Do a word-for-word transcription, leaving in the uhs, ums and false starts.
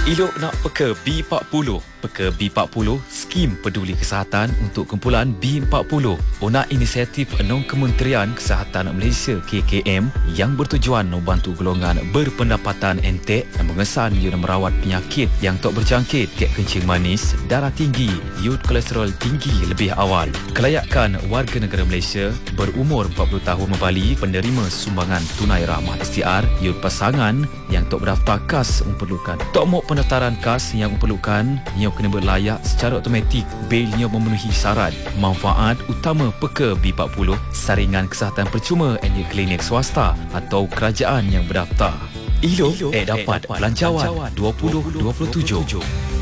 Elok nak peka B empat puluh. Peka B empat puluh, skim peduli kesihatan untuk kumpulan B empat puluh. Onak inisiatif enam Kementerian Kesihatan Malaysia K K M yang bertujuan membantu golongan berpendapatan entek dan mengesan ia merawat penyakit yang tak berjangkit, kek kencing manis, darah tinggi, iud kolesterol tinggi lebih awal. Kelayakan warga negara Malaysia berumur empat puluh tahun membali penerima sumbangan tunai rahmah S T R, iud pasangan yang tak berdaftar kas memerlukan. Tak mau pendaftaran kas yang memerlukan, ia kena berlayak secara automatik bilnya memenuhi syarat. Manfaat utama peka B empat puluh, saringan kesihatan percuma di klinik swasta atau kerajaan yang berdaftar. Elok, eh dapat belanjawan dua puluh dua puluh tujuh.